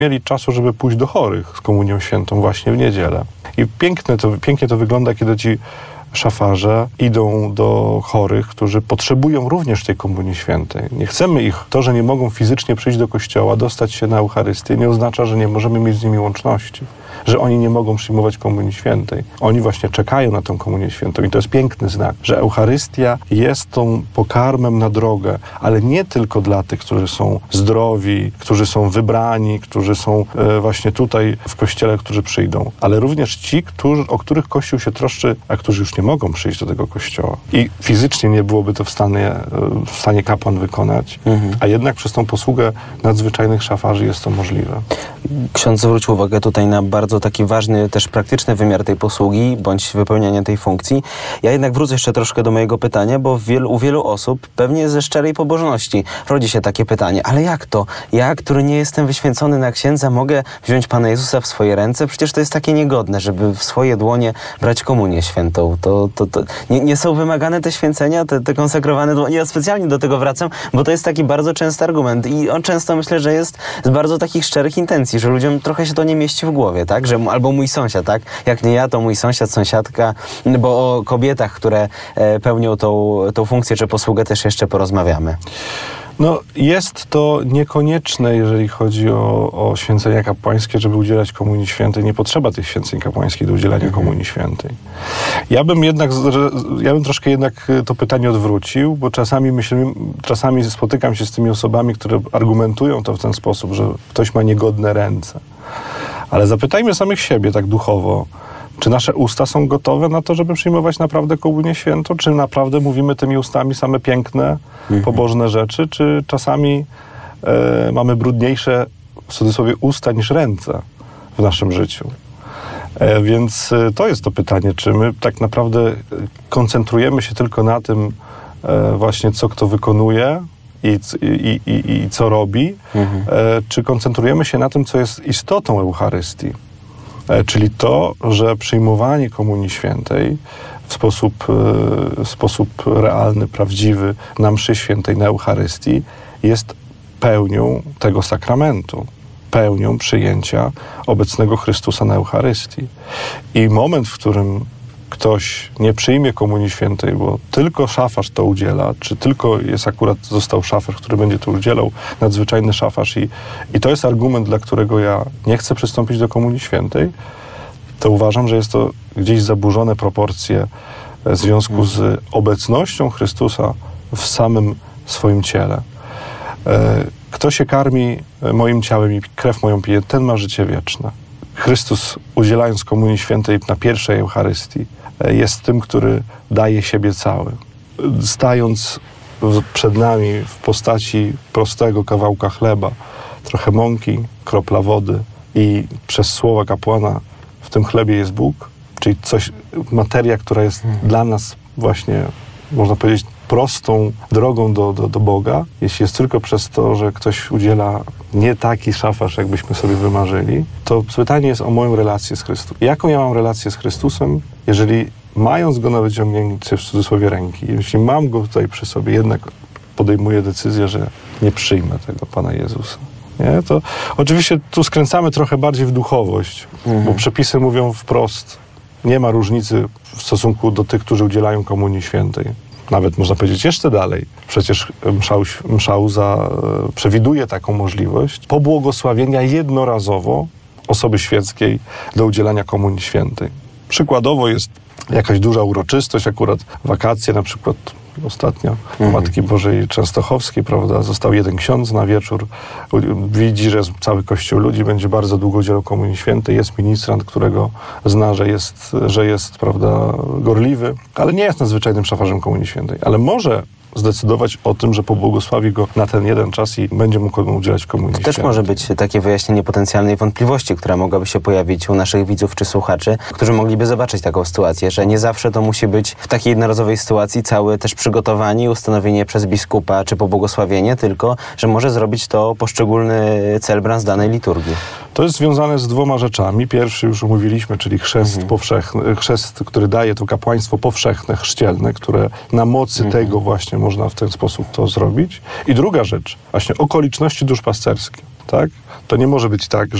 mieli czasu, żeby pójść do chorych z komunią świętą właśnie w niedzielę. I pięknie to wygląda, kiedy ci szafarze idą do chorych, którzy potrzebują również tej komunii świętej. Nie chcemy ich, to, że nie mogą fizycznie przyjść do kościoła, dostać się na Eucharystię, nie oznacza, że nie możemy mieć z nimi łączności, że oni nie mogą przyjmować komunii świętej. Oni właśnie czekają na tę komunię świętą i to jest piękny znak, że Eucharystia jest tą pokarmem na drogę, ale nie tylko dla tych, którzy są zdrowi, którzy są wybrani, którzy są właśnie tutaj w kościele, którzy przyjdą, ale również ci, o których Kościół się troszczy, a którzy już nie mogą przyjść do tego kościoła. I fizycznie nie byłoby to w stanie kapłan wykonać, a jednak przez tą posługę nadzwyczajnych szafarzy jest to możliwe. Ksiądz zwrócił uwagę tutaj na bardzo taki ważny, też praktyczny wymiar tej posługi, bądź wypełniania tej funkcji. Ja jednak wrócę jeszcze troszkę do mojego pytania, bo u wielu osób, pewnie ze szczerej pobożności, rodzi się takie pytanie, ale jak to? Ja, który nie jestem wyświęcony na księdza, mogę wziąć Pana Jezusa w swoje ręce? Przecież to jest takie niegodne, żeby w swoje dłonie brać komunię świętą. Nie są wymagane te święcenia, te konsekrowane dłonie. Ja specjalnie do tego wracam, bo to jest taki bardzo częsty argument i on często myślę, że jest z bardzo takich szczerych intencji, że ludziom trochę się to nie mieści w głowie, tak? Że albo mój sąsiad, tak? Jak nie ja, to mój sąsiad, sąsiadka, bo o kobietach, które pełnią tą funkcję czy posługę też jeszcze porozmawiamy. No, jest to niekonieczne, jeżeli chodzi o święcenia kapłańskie, żeby udzielać komunii świętej. Nie potrzeba tych święceń kapłańskich do udzielania komunii świętej. Ja bym troszkę jednak to pytanie odwrócił, bo czasami spotykam się z tymi osobami, które argumentują to w ten sposób, że ktoś ma niegodne ręce. Ale zapytajmy samych siebie tak duchowo, czy nasze usta są gotowe na to, żeby przyjmować naprawdę komunię świętą? Czy naprawdę mówimy tymi ustami same piękne, pobożne rzeczy? Czy czasami mamy brudniejsze, w cudzysłowie, usta niż ręce w naszym życiu? Więc to jest to pytanie, czy my tak naprawdę koncentrujemy się tylko na tym właśnie, co kto wykonuje i co robi, czy koncentrujemy się na tym, co jest istotą Eucharystii? Czyli to, że przyjmowanie komunii świętej w sposób realny, prawdziwy na mszy świętej, na Eucharystii jest pełnią tego sakramentu, pełnią przyjęcia obecnego Chrystusa na Eucharystii. I moment, w którym ktoś nie przyjmie komunii świętej, bo tylko szafarz to udziela, czy tylko został szafarz, który będzie to udzielał, nadzwyczajny szafarz i to jest argument, dla którego ja nie chcę przystąpić do komunii świętej, to uważam, że jest to gdzieś zaburzone proporcje w związku z obecnością Chrystusa w samym swoim ciele. Kto się karmi moim ciałem i krew moją pije, ten ma życie wieczne. Chrystus, udzielając komunii świętej na pierwszej Eucharystii, jest tym, który daje siebie cały. Stając przed nami w postaci prostego kawałka chleba, trochę mąki, kropla wody i przez słowa kapłana w tym chlebie jest Bóg, czyli materia, która jest dla nas właśnie, można powiedzieć, prostą drogą do Boga, jeśli jest tylko przez to, że ktoś udziela nie taki szafarz, jakbyśmy sobie wymarzyli, to pytanie jest o moją relację z Chrystusem. Jaką ja mam relację z Chrystusem, jeżeli mając Go na wyciągnięcie w cudzysłowie ręki, jeśli mam Go tutaj przy sobie, jednak podejmuję decyzję, że nie przyjmę tego Pana Jezusa. Nie? To oczywiście tu skręcamy trochę bardziej w duchowość, bo przepisy mówią wprost, nie ma różnicy w stosunku do tych, którzy udzielają komunii świętej. Nawet można powiedzieć jeszcze dalej. Przecież mszał przewiduje taką możliwość pobłogosławienia jednorazowo osoby świeckiej do udzielania komunii świętej. Przykładowo jest jakaś duża uroczystość, akurat wakacje, na przykład ostatnio Matki Bożej Częstochowskiej, prawda, został jeden ksiądz na wieczór, widzi, że jest cały kościół ludzi, będzie bardzo długo udzielał komunii świętej, jest ministrant, którego zna, że jest, prawda, gorliwy, ale nie jest nadzwyczajnym szafarzem komunii świętej, ale może zdecydować o tym, że pobłogosławi go na ten jeden czas i będzie mógł udzielać komunii świętej. To też może być takie wyjaśnienie potencjalnej wątpliwości, która mogłaby się pojawić u naszych widzów czy słuchaczy, którzy mogliby zobaczyć taką sytuację, że nie zawsze to musi być w takiej jednorazowej sytuacji całe też przygotowanie, ustanowienie przez biskupa czy pobłogosławienie, tylko że może zrobić to poszczególny celebrant z danej liturgii. To jest związane z dwoma rzeczami. Pierwszy już omówiliśmy, czyli chrzest powszechny, chrzest, który daje to kapłaństwo powszechne, chrzcielne, które na mocy tego właśnie można w ten sposób to zrobić. I druga rzecz, właśnie okoliczności duszpasterskie, tak? To nie może być tak,